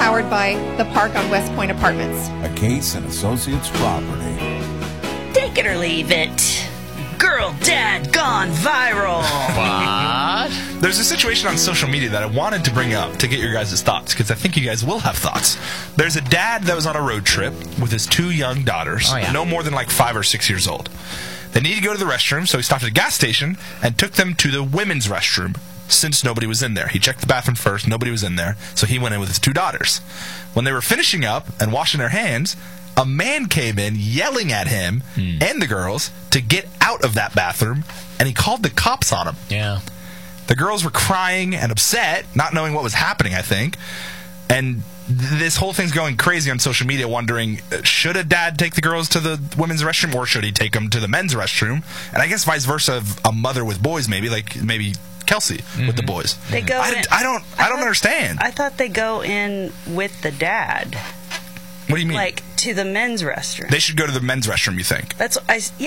powered by The Park on West Point Apartments. A Case and Associates property. Take it or leave it. Girl dad gone viral. What? There's a situation on social media that I wanted to bring up to get your guys' thoughts, because I think you guys will have thoughts. There's a dad that was on a road trip with his 2 young daughters, no more than like 5 or 6 years old. They needed to go to the restroom, so he stopped at a gas station and took them to the women's restroom since nobody was in there. He checked the bathroom first, nobody was in there, so he went in with his 2 daughters. When they were finishing up and washing their hands, a man came in yelling at him and the girls to get out of that bathroom, and he called the cops on him. Yeah. The girls were crying and upset, not knowing what was happening, I think. And this whole thing's going crazy on social media, wondering, should a dad take the girls to the women's restroom, or should he take them to the men's restroom? And I guess vice versa, of a mother with boys, maybe Kelsey with the boys. They go. I don't understand. I thought they go in with the dad. What do you mean? Like to the men's restroom. They should go to the men's restroom, you think? Because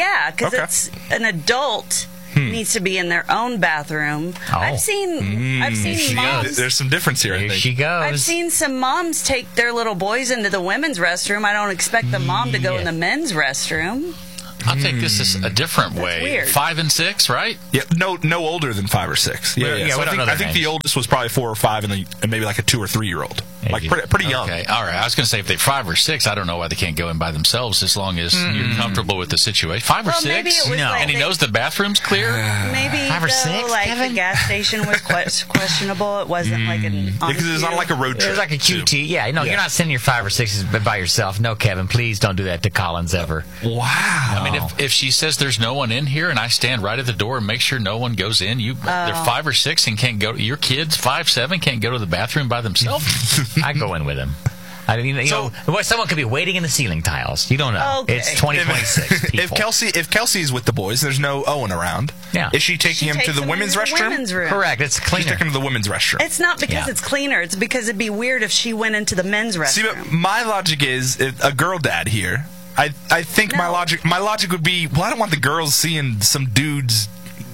it's an adult needs to be in their own bathroom. Oh. I've seen moms. There's some difference here, I Here think. she goes. I've seen some moms take their little boys into the women's restroom. I don't expect the mom to go in the men's restroom. I think this is a different way. Weird. 5 and 6, right? Yeah, no older than 5 or 6. Yeah, So we don't know their I think the names. oldest was probably 4 or 5, and maybe like a 2 or 3 year old, like pretty young. Okay, all right. I was going to say if they're 5 or 6, I don't know why they can't go in by themselves as long as you're comfortable with the situation. 5 or Well, 6, maybe it was like and he knows the bathroom's clear. Maybe 5 or 6, like Kevin? the gas station was questionable. It wasn't like an. Because it was on like a road It trip. was like a too. QT. Yeah, no, Yeah. you're not sending your 5 or 6s by yourself. No, Kevin, please don't do that to Collins ever. Wow. I mean, if she says there's no one in here and I stand right at the door and make sure no one goes in, they're 5 or 6 and can't go. Your kids 5, 7 can't go to the bathroom by themselves. I go in with him. I mean, you know, someone could be waiting in the ceiling tiles. You don't know. Okay. It's 2026. If Kelsey's with the boys, there's no Owen around. Yeah. Is she taking him to the women's restroom? Women's room. Correct. It's She's cleaner. taking him to the women's restroom. It's not because Yeah. it's cleaner. It's because it'd be weird if she went into the men's restroom. See, but my logic is, if a girl dad here, I think my logic would be, well, I don't want the girls seeing some dudes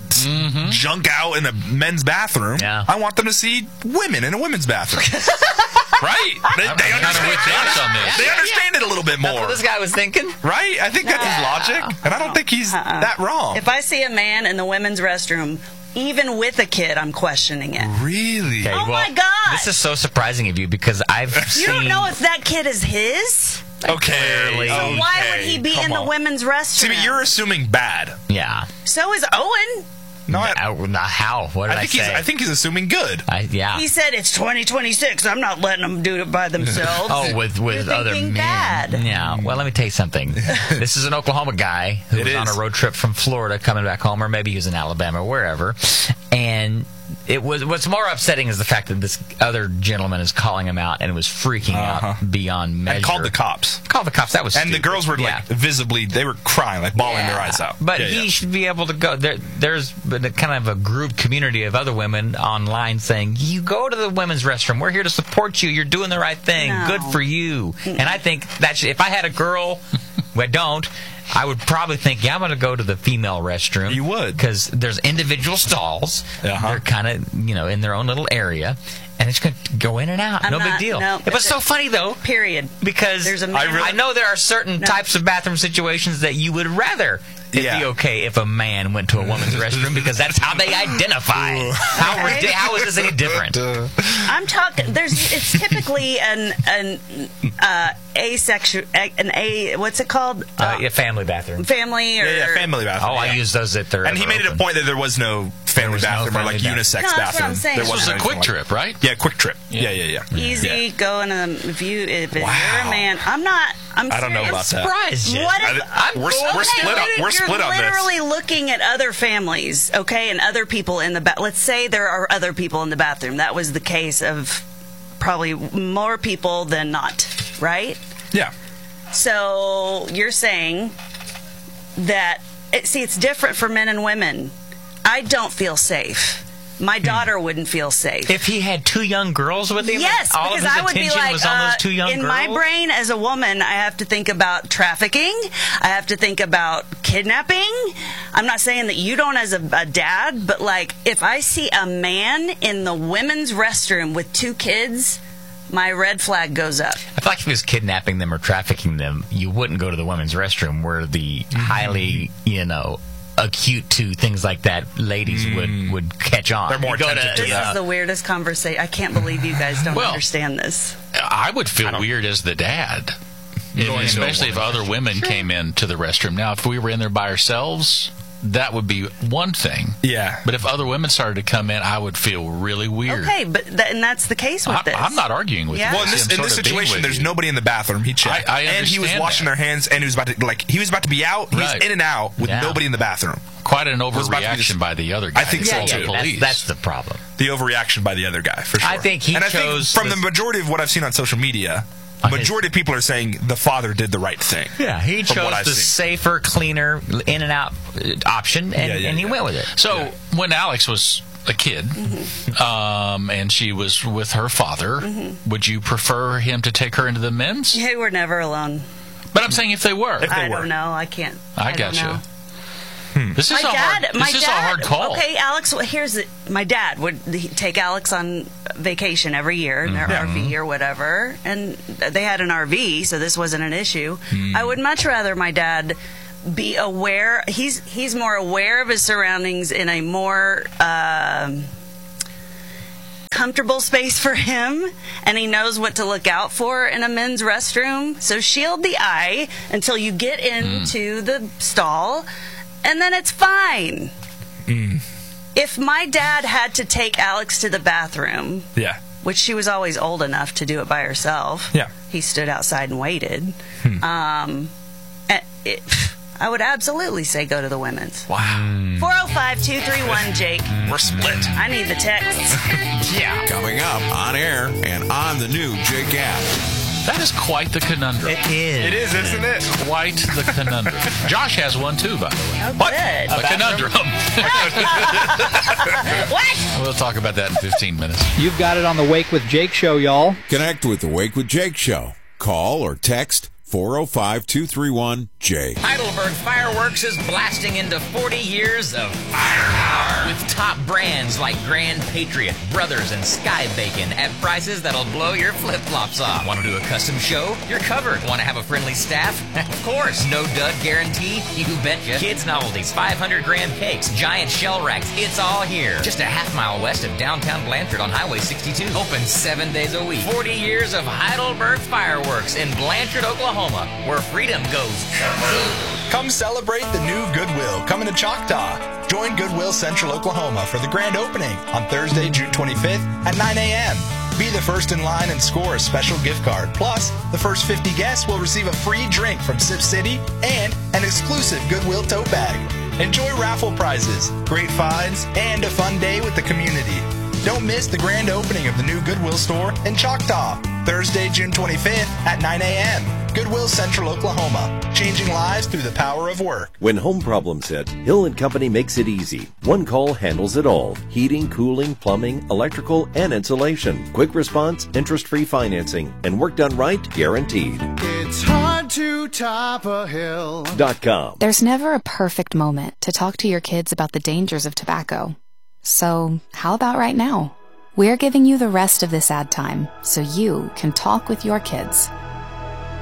junk out in a men's bathroom. Yeah. I want them to see women in a women's bathroom. Right? They understand it a little bit That's more. what this guy was thinking. Right? I think that's his logic, and I don't think he's that wrong. If I see a man in the women's restroom, even with a kid, I'm questioning it. Really? Okay, Oh well, my God. This is so surprising of you because I've You seen. don't know if that kid is his? Okay. So why would he be in the women's restroom? See, but you're assuming bad. Yeah. So is Owen. No, How? What did I say? I think he's assuming good. Yeah. He said it's 2026. I'm not letting them do it by themselves. Oh, with You're other thinking men. bad. Yeah. Well, let me tell you something. This is an Oklahoma guy who was on a road trip from Florida coming back home, or maybe he was in Alabama, or wherever. And what's more upsetting is the fact that this other gentleman is calling him out and was freaking out beyond measure. And called the cops. That was And stupid. the girls were like visibly, they were crying, like bawling their eyes out. But he should be able to go. There's been a kind of a group community of other women online saying, you go to the women's restroom. We're here to support you. You're doing the right thing. No. Good for you. And I think that if I had a girl, I don't, I would probably think, I'm going to go to the female restroom. You would. Because there's individual stalls. They're kind of, in their own little area. And it's going to go in and out. I'm no not- big deal. no, But it's so funny, though. Period. Because There's a man- I know there are certain types of bathroom situations that you would rather it'd be okay if a man went to a woman's restroom because that's how they identify. How is this any different? I'm talking. It's typically an asexual, what's it called? A family bathroom. Family or family bathroom. Oh, I use those at their. And he made it a point that there was no family bathroom or like unisex No, that's what bathroom. I'm saying. There This wasn't was a quick anything trip, right? Yeah, quick trip. Yeah. Easy going. If you're a Wow. man, I'm not. I don't know serious. about that. Surprised you. What if We're split on You're this. literally looking at other families, okay, and other people in the bath. Let's say there are other people in the bathroom. That was the case of probably more people than not, right? Yeah. So you're saying that it's different for men and women. I don't feel safe. My daughter wouldn't feel safe. If he had 2 young girls with him, Yes, all because of his I would be attention like, was on those 2 young in girls. my brain as a woman, I have to think about trafficking. I have to think about kidnapping. I'm not saying that you don't as a dad, but like if I see a man in the women's restroom with 2 kids, my red flag goes up. I feel like if he was kidnapping them or trafficking them, you wouldn't go to the women's restroom where the highly, acute to things like that ladies would catch on. They're more attentive to This is the weirdest conversation. I can't believe you guys don't understand this. I would feel weird as the dad. Especially if other women came into the restroom. Now, if we were in there by ourselves, that would be one thing. Yeah. But if other women started to come in, I would feel really weird. Okay, but and that's the case with this. I'm not arguing with you. Well, in this situation, there's nobody in the bathroom. He checked. I and he was washing their hands, and he was about to be out. He was in and out with nobody in the bathroom. Quite an overreaction by the other guy. I think so, too. Police. That's the problem. The overreaction by the other guy, for sure. I think he chose... from the majority of what I've seen on social media... majority of people are saying the father did the right thing. Yeah, he chose the safer, cleaner, in and out option, and he went with it. So when Alex was a kid, and she was with her father, would you prefer him to take her into the men's? They were never alone. But I'm saying if they were. I don't know. I can't. I gotcha. This is a hard call. Okay, Alex, my dad would take Alex on vacation every year in their RV or whatever, and they had an RV, so this wasn't an issue. I would much rather my dad be aware. He's more aware of his surroundings in a more comfortable space for him, and he knows what to look out for in a men's restroom. So shield the eye until you get into the stall, and then it's fine. If my dad had to take Alex to the bathroom, which she was always old enough to do it by herself, he stood outside and waited. I would absolutely say go to the women's. Wow. 405-231-JAKE. We're split. I need the texts. Coming up on air and on the new Jake app. That is quite the conundrum. It is. It is, isn't it? Quite the conundrum. Josh has one too, by the way. Oh, good. A conundrum. What? We'll talk about that in 15 minutes. You've got it on the Wake with Jake show, y'all. Connect with the Wake with Jake show. Call or text 405-231-JAKE. Heidelberg Fireworks is blasting into 40 years of firepower with top brands like Grand Patriot, Brothers, and Sky Bacon at prices that'll blow your flip-flops off. Want to do a custom show? You're covered. Want to have a friendly staff? Of course. No dud guarantee? You betcha. Kids novelties, 500-gram cakes, giant shell racks. It's all here. Just a half-mile west of downtown Blanchard on Highway 62. Open 7 days a week. 40 years of Heidelberg Fireworks in Blanchard, Oklahoma, where freedom goes. Come celebrate the new Goodwill coming to Choctaw. Join Goodwill Central Oklahoma for the grand opening on Thursday, June 25th at 9 a.m. Be the first in line and score a special gift card. Plus, the first 50 guests will receive a free drink from Sip City and an exclusive Goodwill tote bag. Enjoy raffle prizes, great finds, and a fun day with the community. Don't miss the grand opening of the new Goodwill store in Choctaw, Thursday, June 25th at 9 a.m. Goodwill Central Oklahoma, changing lives through the power of work. When home problems hit, Hill & Company makes it easy. One call handles it all. Heating, cooling, plumbing, electrical, and insulation. Quick response, interest-free financing, and work done right, guaranteed. It's hard to top a hill. .com. There's never a perfect moment to talk to your kids about the dangers of tobacco. So, how about right now? We're giving you the rest of this ad time so you can talk with your kids.